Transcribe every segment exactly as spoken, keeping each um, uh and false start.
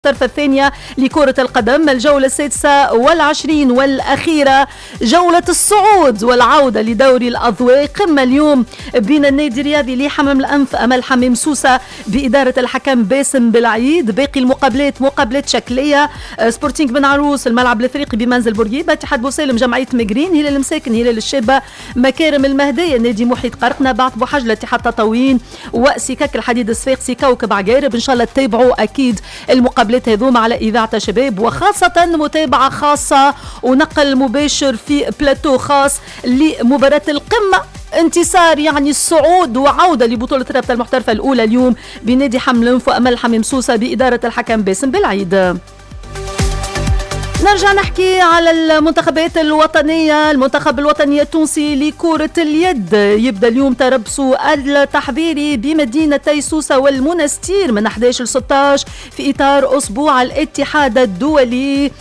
الطرفة الثانية لكرة القدم، الجولة السادسة والعشرين والأخيرة، جولة الصعود والعودة لدوري الأضواء. قمة اليوم بين النادي الرياضي لحمام الأنف أمل حمام سوسة بإدارة الحكم باسم بالعيد. باقي المقابلات مقابلات شكلية، سبورتينغ بن عروس الملعب الافريقي بمنزل بورقيبة، اتحاد بوسالم جمعية مجرين، هلال المساكن هلال الشابة، مكارم المهدية نادي محيط قرقنة، بعث بوحجلة اتحاد تطاوين، وسكاك الحديد الصفاقسي كوكب عقارب. ان شاء الله تتابعوا اكيد المقابلات هذوما على إذاعة شباب، وخاصة متابعة خاصة ونقل مباشر في بلاتو خاص لمباراة القمة، انتصار يعني الصعود وعودة لبطولة الرابطة المحترفة الأولى اليوم بنادي حمل الأنف وأمل حمام سوسة بإدارة الحكم باسم بالعيد. نرجع نحكي على المنتخبات الوطنية. المنتخب الوطني التونسي لكرة اليد يبدأ اليوم تربصه التحضيري بمدينتي سوسة والمنستير من أحد عشر ستة عشر في إطار أسبوع الاتحاد الدولي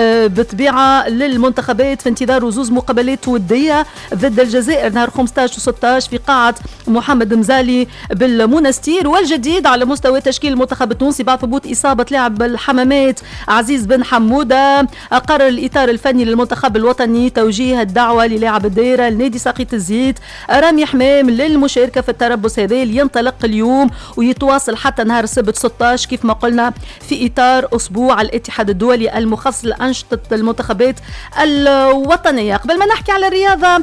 بطبيعة للمنتخبات، في انتظار زوز مقابلات ودية ضد الجزائر نهار خمسة عشر وستة عشر في قاعة محمد مزالي بالمنستير. والجديد على مستوى تشكيل المنتخب التونسي بعد ثبوت إصابة لاعب الحمامات عزيز بن حمودة، قرر الإطار الفني للمنتخب الوطني توجيه الدعوة للاعب الدائرة لنادي ساقية الزيت رامي حمام للمشاركة في التربص هذا اللي ينطلق اليوم ويتواصل حتى نهار السبت ستة عشر كيف ما قلنا في إطار أسبوع الاتحاد الدولي المخصص لأنشطة المنتخبات الوطنية. قبل ما نحكي على الرياضة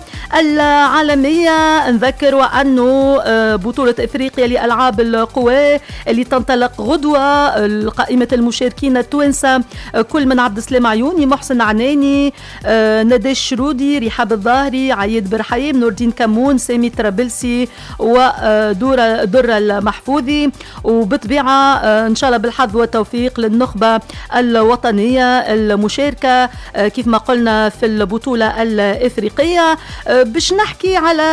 العالمية نذكر وأنه بطولة إفريقيا لألعاب القوى اللي تنطلق غدوة، قائمة المشاركين التوانسة كل من عبد السلام عيوني، محسن عناني، آه، نداش شرودي، رحاب الظاهري، عيد برحيم، نور الدين كمون، سامي ترابلسي، ودورة درة المحفوظي. وبطبيعة آه إن شاء الله بالحظ والتوفيق للنخبة الوطنية المشاركة آه كيف ما قلنا في البطولة الإفريقية. آه باش نحكي على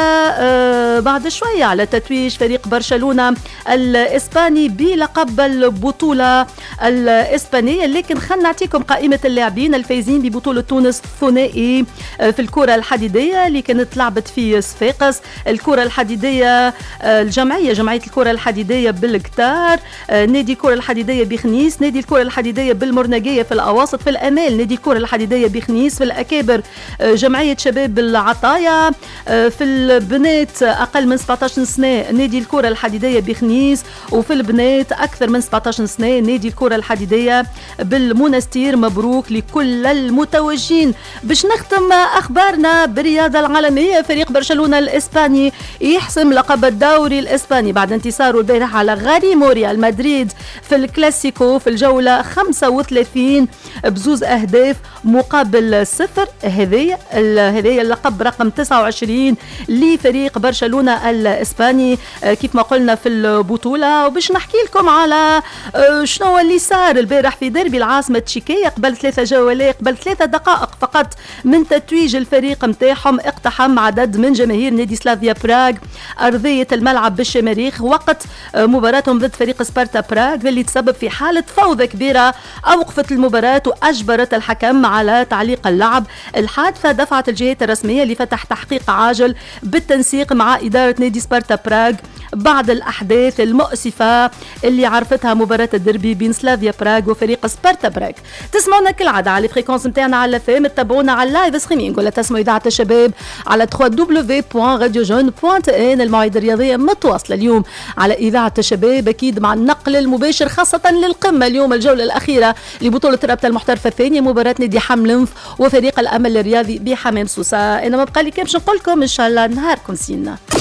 آه بعد شوية على تتويج فريق برشلونة الإسباني بلقب البطولة الإسبانية، لكن خلنا نعطيكم قائمة اللاعبين الفايزين ببطولة تونس الثنائي في الكرة الحديدية اللي كانت لعبت في صفاقس. الكرة الحديدية الجمعية جمعية الكرة الحديدية بالكتار، نادي الكرة الحديدية بخنيس، نادي الكرة الحديدية بالمرنقية في الأواسط، في الأمال نادي الكرة الحديدية بخنيس، في الأكابر جمعية شباب العطايا، في البنات أقل من سبعة عشر سنة نادي الكرة الحديدية بخنيس، وفي البنات أكثر من سبعة عشر سنة نادي الكرة الحديدية بالمنستير. مبروك لكل المتوجين. باش نختم أخبارنا بالرياضة العالمية، فريق برشلونة الإسباني يحسم لقب الدوري الإسباني بعد انتصاره البارح على غريمو ريال مدريد في الكلاسيكو في الجولة خمسة وثلاثين بزوز أهداف مقابل صفر. هذه هذه اللقب رقم تسعة وعشرين لفريق برشلونة الإسباني كيف ما قلنا في البطولة. وباش نحكي لكم على شنو اللي صار البارح في ديربي العاصمة تشيكية قبل ثلاثة جولات، قبل ثلاثة دقائق فقط من تتويج الفريق متاعهم، اقتحم عدد من جماهير نادي سلافيا براغ أرضية الملعب بالشماريخ وقت مباراتهم ضد فريق سبارتا براغ، اللي تسبب في حالة فوضى كبيرة أوقفت المباراة وأجبرت الحكم على تعليق اللعب. الحادثة دفعت الجهات الرسمية لفتح تحقيق عاجل بالتنسيق مع إدارة نادي سبارتا براغ بعد الأحداث المؤسفة اللي عرفتها مباراة الدربي بين سلافيا براغ وفريق سبارتا براغ. تسمعونا كالعادة على الفريكونس نتاعنا على فام، تتابعونا على اللايف ستريمينغ ولا تسمعوا إذاعة الشباب على دبليو دبليو دبليو دوت راديو جون دوت ان. الموعد الرياضية متواصلة اليوم على إذاعة الشباب أكيد مع النقل المباشر خاصة للقمة اليوم الجولة الأخيرة لبطولة الرابطة المحترفة الثانية، مباراة نادي حمل الأنف وفريق الأمل الرياضي بحمام سوسة. أنا ما بقى لي كان باش نقول لكم إن شاء الله نهاركم سينا.